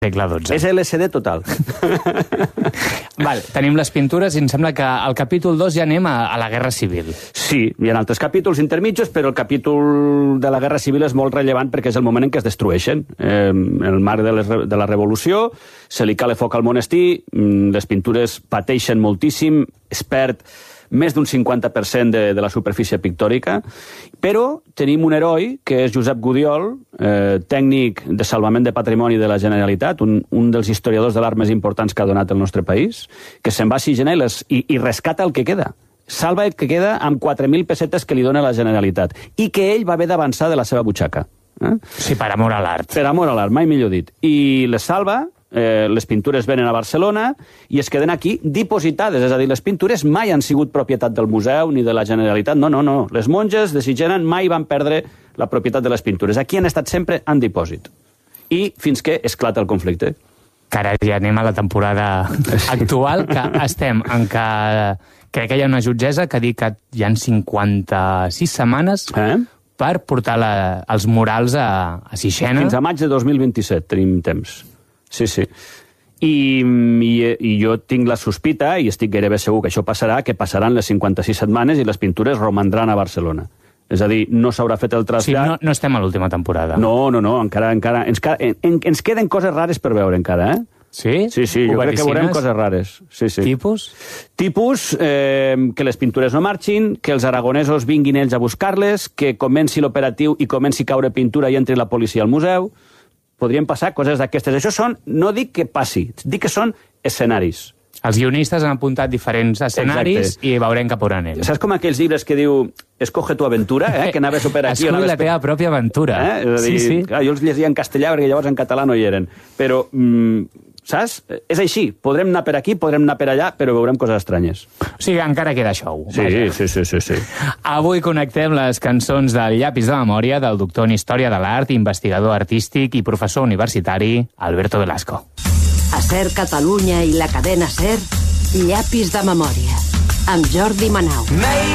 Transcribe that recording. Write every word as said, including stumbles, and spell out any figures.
segle dotze. És L S D total. Val, tenim les pintures i em sembla que al capítol dos ja anem a, a la Guerra Civil. Sí, hi ha altres capítols intermitjos, però el capítol de la Guerra Civil és molt rellevant perquè és el moment en què es destrueixen. Eh, en el marc de, les, de la Revolució se li cala foc al monestir, les pintures pateixen moltíssim, es perd més d'un cinquanta per cent de, de la superfície pictòrica, però tenim un heroi, que és Josep Gudiol, eh, tècnic de salvament de patrimoni de la Generalitat, un, un dels historiadors de l'art més importants que ha donat el nostre país, que se'n va a Sitges i, i rescata el que queda. Salva el que queda amb quatre mil pessetes que li dona la Generalitat, i que ell va haver d'avançar de la seva butxaca. Eh? Sí, per amor a l'art. Per amor a l'art, mai millor dit. I les salva, eh, les pintures venen a Barcelona i es queden aquí dipositades, és a dir, les pintures mai han sigut propietat del museu ni de la Generalitat, no, no, no. Les monges de Sitges mai van perdre la propietat de les pintures. Aquí han estat sempre en dipòsit. I fins que esclata el conflicte. Carai, ja anem a la temporada actual, que estem en que... Crec que hi ha una jutgessa que ha dit que hi ha cinquanta-sis setmanes eh? per portar la, els murals a, a Sixena. Fins a maig de dos mil vint-i-set tenim temps. Sí, sí. I, i, I jo tinc la sospita, i estic gairebé segur que això passarà, que passaran les cinquanta-sis setmanes i les pintures romandran a Barcelona. És a dir, no s'haurà fet el trasllat... Sí, no, no estem a l'última temporada. No, no, no, encara... encara ens, en, en, ens queden coses rares per veure encara, eh? Sí? Sí, sí, jo crec que veurem coses rares. Sí, sí. Tipus? Tipus, eh, que les pintures no marxin, que els aragonesos vinguin ells a buscar-les, que comenci l'operatiu i comenci a caure pintura i entri la policia al museu. Podrien passar coses d'aquestes. Això són, no dic que passi, dic que són escenaris. Els guionistes han apuntat diferents escenaris. Exacte. I veurem cap on anem. Saps com aquells llibres que diu escoge tu aventura, eh? Que anaves a operar aquí... Escull la teva pròpia aventura. Eh? És a dir, sí, sí. Clar, jo els llegia en castellà perquè llavors en català no hi eren. Però, mm, saps? És així. Podrem anar per aquí, podrem anar per allà, però veurem coses estranyes. O sigui, encara queda show. Sí, sí, sí, sí, sí. Avui connectem les cançons del Llapis de Memòria del doctor en Història de l'Art, investigador artístic i professor universitari, Alberto Velasco. A SER Catalunya i la cadena SER, Llapis de Memòria, amb Jordi Manau.